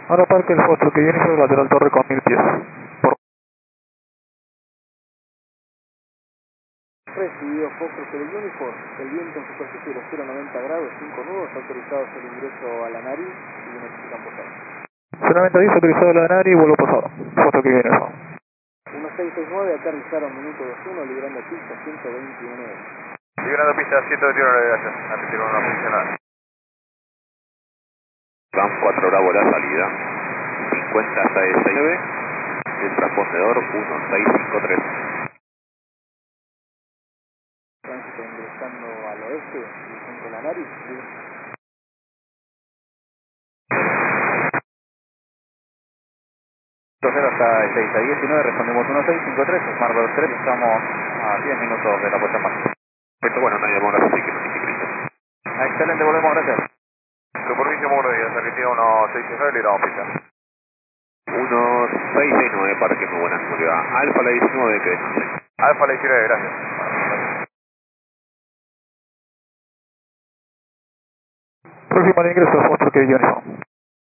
Ahora parque el Foster que viene sobre lateral torre con 1000 pies. Por... Recibido Foster que el Uniform, el viento en superficie de los 090 grados, 5 nudos, autorizados el ingreso a la nariz y necesitan posar. Solamente aviso autorizado la NARI y vuelo pasado. Foster que viene eso. 1669, aterrizaron minuto 21, librando pista 121. Librando pista 121, gracias. Repitieron una funcional. Van 4 Bravo la salida. 5069. El transpondedor 1653. Tránsito ingresando al oeste, dirigiendo la nariz. Hasta 6-19, respondemos 1653, Mar 23, estamos a 10 minutos de la puesta en marcha. Perfecto, bueno, no hay demora, así que no tiene crisis. Excelente, volvemos, gracias. Superficie número 10, repitió 1669, libramos pista. 1669, parque muy buena seguridad. Alfa la 19, que descanse. Alfa la 19, gracias. Próximo al ingreso, Foster que viene eso.